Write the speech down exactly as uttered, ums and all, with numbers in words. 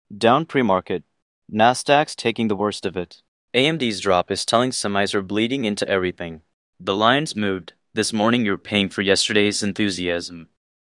Down pre-market. Nasdaq's taking the worst of it. A M D's drop is telling semis are bleeding into everything. The lines moved. This morning you're paying for yesterday's enthusiasm.